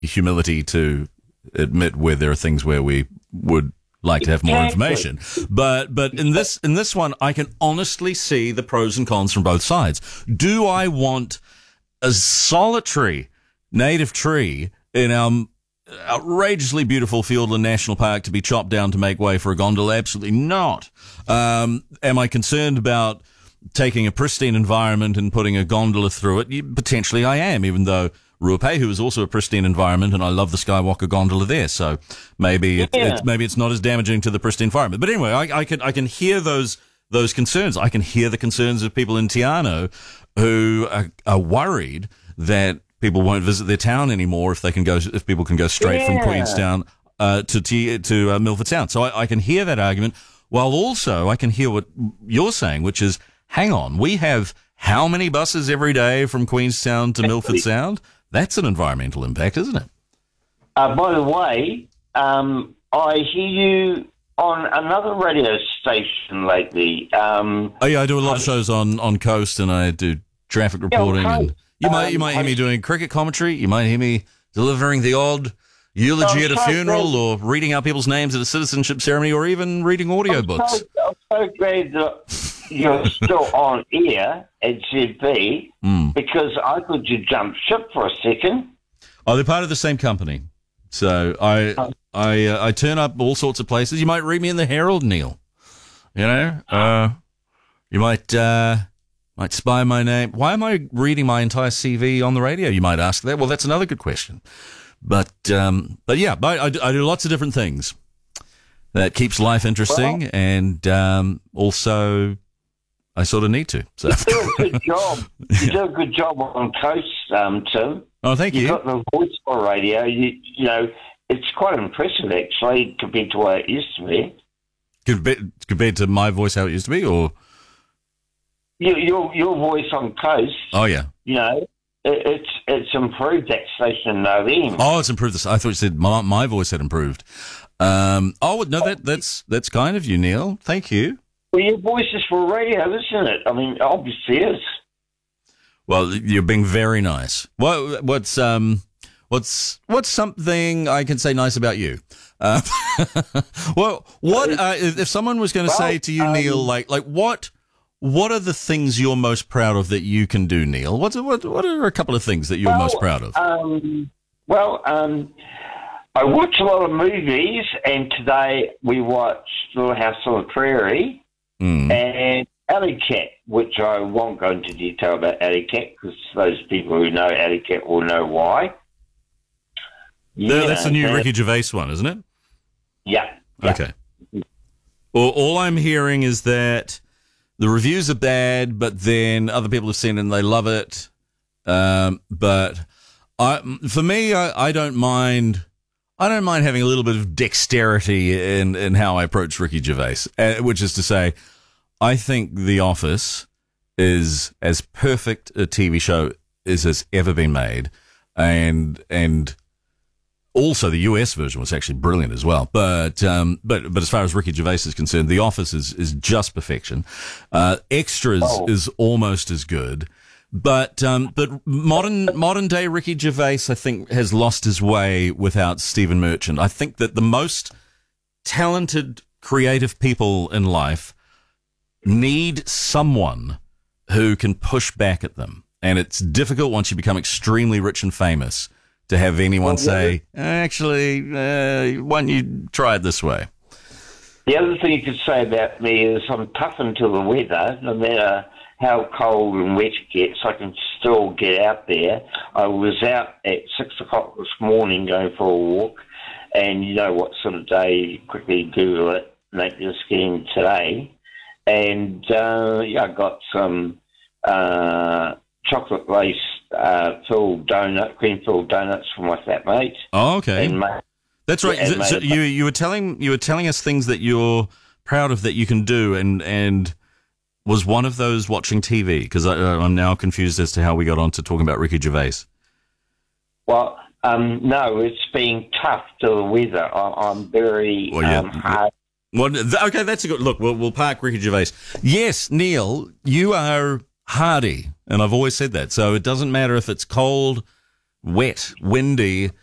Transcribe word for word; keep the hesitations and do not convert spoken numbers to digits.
humility to admit where there are things where we would like to have more information. But but in this in this one, I can honestly see the pros and cons from both sides. Do I want a solitary native tree in our outrageously beautiful Fiordland National Park to be chopped down to make way for a gondola? Absolutely not. Um, am I concerned about taking a pristine environment and putting a gondola through it? Potentially I am, even though Ruapehu is also a pristine environment, and I love the Skywalker gondola there. So maybe it, yeah. it, maybe it's not as damaging to the pristine environment. But anyway, I, I can I can hear those those concerns. I can hear the concerns of people in Te Anau who are, are worried that people won't visit their town anymore if they can go if people can go straight yeah. from Queenstown uh, to T, to uh, Milford Sound. So I, I can hear that argument, while also I can hear what you're saying, which is, hang on, we have how many buses every day from Queenstown to Milford Sound? That's an environmental impact, isn't it? Uh, by the way, um, I hear you on another radio station lately. Um, oh yeah, I do a lot of shows on, on Coast, and I do traffic reporting. Yeah, okay. And you might you Um, might hear me doing cricket commentary. You might hear me delivering the odd eulogy Oh, at a so funeral, good. or reading out people's names at a citizenship ceremony, or even reading audiobooks. I'm so, I'm so glad that you're still on air at Z B, Mm. because I thought you jumped ship for a second. Oh, they're part of the same company. So I Oh. I uh, I turn up all sorts of places. You might read me in the Herald, Neil. You know, uh, you might uh, might spy my name. Why am I reading my entire C V on the radio? You might ask that. Well, that's another good question. But um, but yeah, I, I, do, I do lots of different things that keeps life interesting, Well, and um, also I sort of need to. So. You do a good job. You do a good job on Coast, um, Tim. Oh, thank you. You've got the voice for radio. You, you know, it's quite impressive, actually, compared to what it used to be. Compared, compared to my voice, how it used to be, or Your, your, your voice on Coast, oh yeah. you know, it, it's it's improved that station no end. Oh, it's improved. This. I thought you said my, my voice had improved. Um, oh no, that that's that's kind of you, Neil. Thank you. Well, your voice is for radio, isn't it? I mean, obviously it is. Well, you're being very nice. What what's um what's what's something I can say nice about you? Uh, well, what uh, if, if someone was going to Well, say to you, um, Neil, like like what what are the things you're most proud of that you can do, Neil? What's what what are a couple of things that you're Well, most proud of? Um, well, um, I watch a lot of movies, and today we watched Little House on the Prairie Mm. and Alley Cat, which I won't go into detail about Alley Cat because those people who know Alley Cat will know why. No, that's the new uh, Ricky Gervais one, isn't it? Yeah. yeah. Okay. Well, all I'm hearing is that the reviews are bad, but then other people have seen it and they love it. Um, but I, for me, I, I don't mind. I don't mind having a little bit of dexterity in, in how I approach Ricky Gervais, uh, which is to say, I think The Office is as perfect a T V show as has ever been made, and and also the U S version was actually brilliant as well. But um, but but as far as Ricky Gervais is concerned, The Office is is just perfection. Uh, Extras Oh. is almost as good. But um, but modern modern day Ricky Gervais, I think, has lost his way without Stephen Merchant. I think that the most talented, creative people in life need someone who can push back at them, and it's difficult once you become extremely rich and famous to have anyone Well, yeah. say, "Actually, uh, why don't you try it this way?" The other thing you could say about me is I'm tough into the weather, no matter how cold and wet it gets, I can still get out there. I was out at six o'clock this morning going for a walk, and you know what sort of day, quickly Google it, make this game today. And uh, yeah, I got some uh, chocolate lace uh, filled donut, cream filled donuts for my flatmate. Oh, okay. And my, That's right. Yeah, So, and so made- you you were telling you were telling us things that you're proud of that you can do, and and was one of those watching T V? Because uh, I'm now confused as to how we got on to talking about Ricky Gervais. well, um, no, it's being tough to the weather. I, I'm very Well, yeah. um, hard. Well, th- okay, that's a good look. We'll, we'll park Ricky Gervais. Yes, Neil, you are hardy, and I've always said that. So it doesn't matter if it's cold, wet, windy.